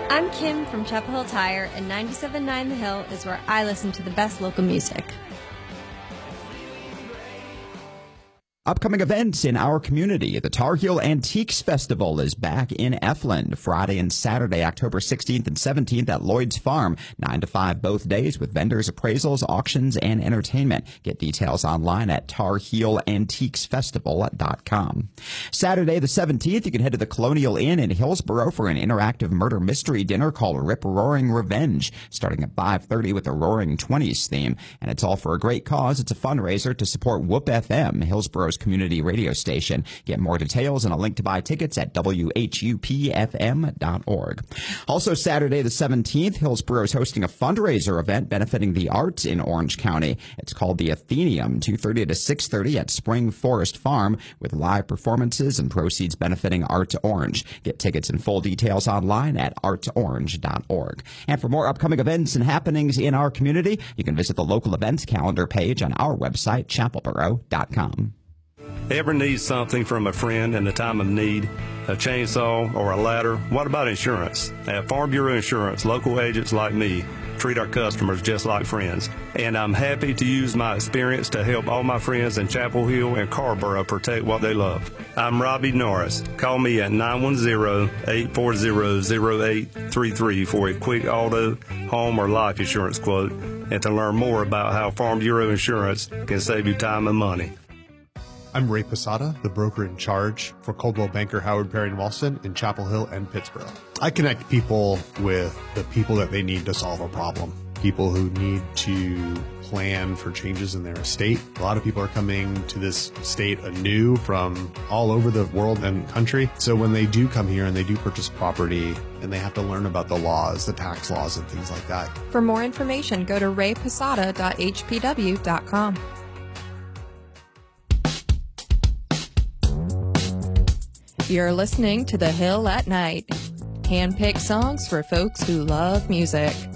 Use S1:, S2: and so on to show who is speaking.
S1: I'm Kim from Chapel Hill Tire, and 97.9 The Hill is where I listen to the best local music.
S2: Upcoming events in our community. The Tar Heel Antiques Festival is back in Efland Friday and Saturday, October 16th and 17th at Lloyd's Farm, 9 to 5 both days with vendors, appraisals, auctions, and entertainment. Get details online at tarheelantiquesfestival.com. Saturday the 17th, you can head to the Colonial Inn in Hillsborough for an interactive murder mystery dinner called Rip Roaring Revenge, starting at 5:30 with a Roaring 20s theme. And it's all for a great cause. It's a fundraiser to support Whoop FM, Hillsborough's community radio station. Get more details and a link to buy tickets at whupfm.org. Also Saturday the 17th, Hillsborough is hosting a fundraiser event benefiting the arts in Orange County. It's called the Athenaeum, 2:30 to 6:30 at Spring Forest Farm, with live performances and proceeds benefiting Arts Orange. Get tickets and full details online at artsorange.org. And for more upcoming events and happenings in our community, you can visit the local events calendar page on our website, chapelboro.com.
S3: Ever need something from a friend in a time of need? A chainsaw or a ladder? What about insurance? At Farm Bureau Insurance, local agents like me treat our customers just like friends. And I'm happy to use my experience to help all my friends in Chapel Hill and Carrboro protect what they love. I'm Robbie Norris. Call me at 910-840-0833 for a quick auto, home, or life insurance quote, and to learn more about how Farm Bureau Insurance can save you time and money.
S4: I'm Ray Posada, the broker in charge for Coldwell Banker Howard Perry & Walston in Chapel Hill and Pittsburgh. I connect people with the people that they need to solve a problem. People who need to plan for changes in their estate. A lot of people are coming to this state anew from all over the world and country. So when they do come here and they do purchase property and they have to learn about the laws, the tax laws and things like that.
S5: For more information, go to rayposada.hpw.com. You're listening to The Hill at Night. Handpicked songs for folks who love music.